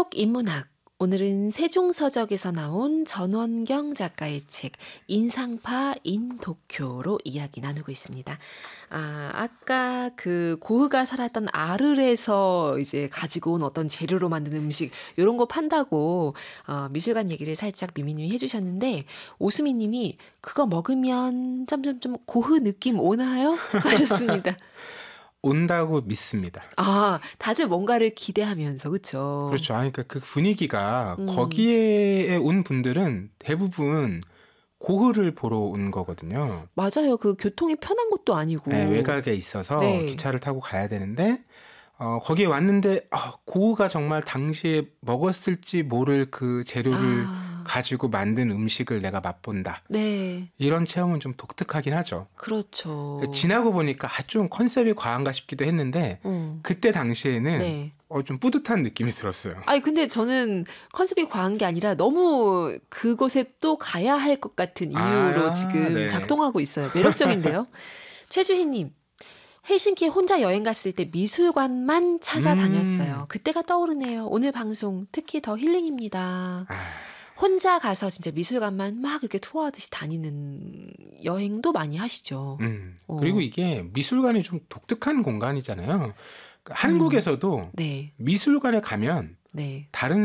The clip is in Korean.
속 인문학. 오늘은 세종서적에서 나온 전원경 작가의 책 인상파 인도쿄로 이야기 나누고 있습니다. 아까 그 고흐가 살았던 아르에서 이제 가지고 온 어떤 재료로 만든 음식 이런 거 판다고 미술관 얘기를 살짝 미미님이 해주셨는데 오수미님이 그거 먹으면 점점점 고흐 느낌 오나요? 하셨습니다. 온다고 믿습니다. 다들 뭔가를 기대하면서 그렇죠. 그렇죠. 그러니까 그 분위기가 거기에 온 분들은 대부분 고흐를 보러 온 거거든요. 맞아요. 그 교통이 편한 것도 아니고. 네, 외곽에 있어서 네. 기차를 타고 가야 되는데 거기에 왔는데 고흐가 정말 당시에 먹었을지 모를 그 재료를 가지고 만든 음식을 내가 맛본다. 네. 이런 체험은 좀 독특하긴 하죠. 그렇죠. 지나고 보니까 좀 컨셉이 과한가 싶기도 했는데 그때 당시에는 네. 좀 뿌듯한 느낌이 들었어요. 근데 저는 컨셉이 과한 게 아니라 너무 그곳에 또 가야 할 것 같은 이유로 지금 네. 작동하고 있어요. 매력적인데요. 최주희님. 헬싱키에 혼자 여행 갔을 때 미술관만 찾아다녔어요. 그때가 떠오르네요. 오늘 방송 특히 더 힐링입니다. 혼자 가서 진짜 미술관만 막 이렇게 투어하듯이 다니는 여행도 많이 하시죠. 그리고 이게 미술관이 좀 독특한 공간이잖아요. 그러니까 한국에서도 네. 미술관에 가면 네. 다른